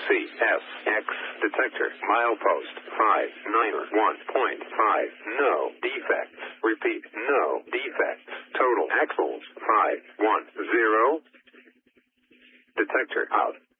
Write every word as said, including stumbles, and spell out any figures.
C S X detector. Milepost five nine one point five. No defects. Repeat, no defects. Total axles five one zero. Detector out.